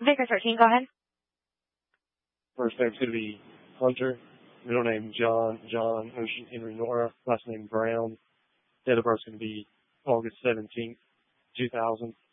Victor 13, go ahead. First name's going to be Hunter. Middle name John Ocean Henry Nora. Last name Brown. Date of birth is going to be August 17th, 2000.